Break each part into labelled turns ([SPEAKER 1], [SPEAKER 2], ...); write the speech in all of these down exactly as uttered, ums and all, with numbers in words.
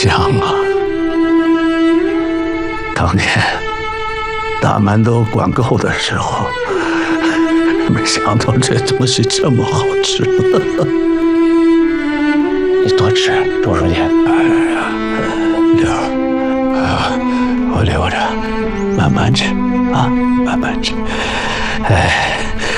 [SPEAKER 1] 想啊，当年大馒头管够的时候，没想到这东西这么好吃。
[SPEAKER 2] 你多吃，周书记。
[SPEAKER 1] 哎呀，六儿，啊，我留着，慢慢吃啊，慢慢吃。哎，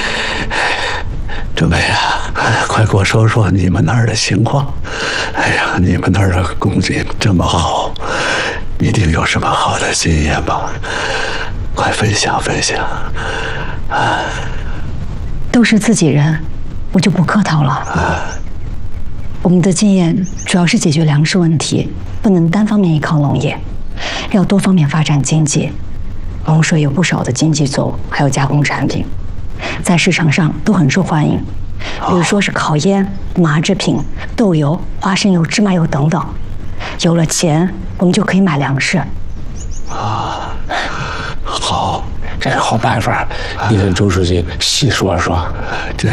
[SPEAKER 1] 政委啊，快给我说说你们那儿的情况。哎呀，你们那儿的工景这么好，一定有什么好的经验吧？快分享分享。啊，
[SPEAKER 3] 都是自己人，我就不客套了。啊，我们的经验主要是解决粮食问题，不能单方面依靠农业，要多方面发展经济。龙水有不少的经济作物，还有加工产品，在市场上都很受欢迎。比如说是烤烟、麻制品、豆油、花生油、芝麻油等等。有了钱，我们就可以买粮食。
[SPEAKER 1] 啊，好，
[SPEAKER 2] 这是好办法，你跟周书记细说说。
[SPEAKER 1] 对。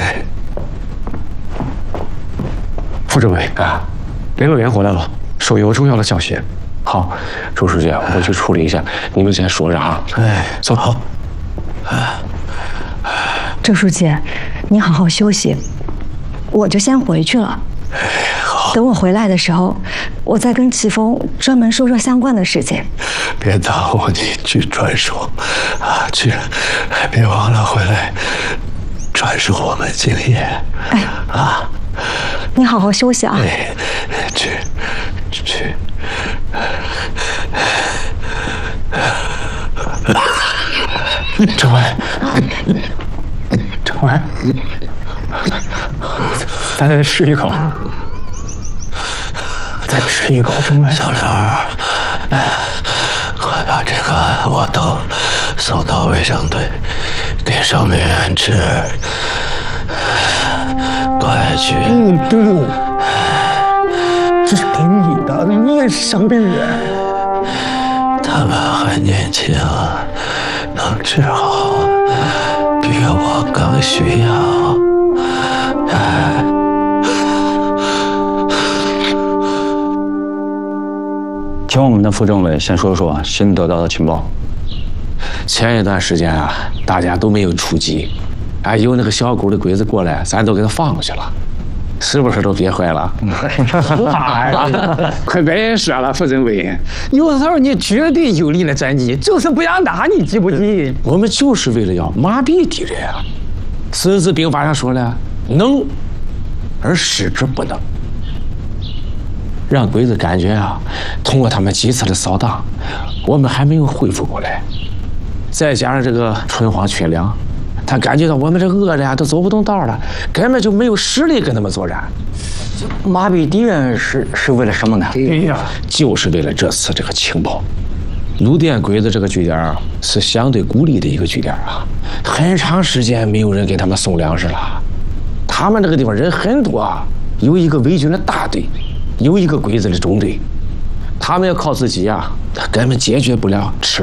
[SPEAKER 4] 副政委啊，联络员回来了，说有重要的消息。
[SPEAKER 2] 好，周书记，我去处理一下，你们先说着啊。
[SPEAKER 1] 哎，
[SPEAKER 4] 走。好。
[SPEAKER 3] 周书记，你好好休息，我就先回去了。
[SPEAKER 1] 好，
[SPEAKER 3] 等我回来的时候，我再跟齐峰专门说说相关的事情。
[SPEAKER 1] 别耽误你去传授啊，去，别忘了回来传授我们经验。
[SPEAKER 3] 哎，
[SPEAKER 1] 啊，
[SPEAKER 3] 你好好休息啊。
[SPEAKER 1] 哎，去，去。
[SPEAKER 2] 政委，政委，
[SPEAKER 4] 咱再吃一口，再吃一口，政委。
[SPEAKER 1] 小刘，哎，快把这个窝头送到卫生队，给伤病员吃。快去！
[SPEAKER 4] 嗯，不，这是给你的，你也是伤病员。
[SPEAKER 1] 他们还年轻，能治好，比我更需要。哎，
[SPEAKER 5] 请我们的副政委先说说新得到的情报。
[SPEAKER 2] 前一段时间啊，大家都没有出击，哎，有那个小狗的鬼子过来，咱都给他放过去了，是不是都憋坏了？
[SPEAKER 4] 哎呀，快别说了，副政委，有时候你绝对有力的战机就是不让打，你急不急？
[SPEAKER 2] 我们就是为了要麻痹敌人啊！《孙子兵法》上说了，能而使之不能，让鬼子感觉啊，通过他们几次的扫荡，我们还没有恢复过来，再加上这个春荒缺粮，他感觉到我们这饿的呀都走不动道了，根本就没有实力跟他们作战。
[SPEAKER 5] 麻痹敌人是是为了什么呢？
[SPEAKER 4] 哎呀，
[SPEAKER 2] 就是为了这次这个情报。鲁甸鬼子这个据点啊，是相对孤立的一个据点啊，很长时间没有人给他们送粮食了。他们这个地方人很多啊，有一个伪军的大队，有一个鬼子的中队，他们要靠自己啊，根本解决不了吃